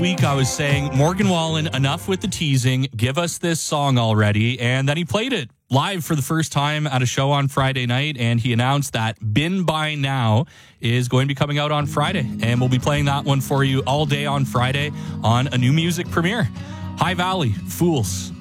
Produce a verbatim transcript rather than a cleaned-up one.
Week I was saying, Morgan Wallen, enough with the teasing, give us this song already. And then he played it live for the first time at a show on Friday night, and he announced that Been By Now is going to be coming out on Friday, and we'll be playing that one for you all day on Friday on a new music premiere. High Valley, Fools.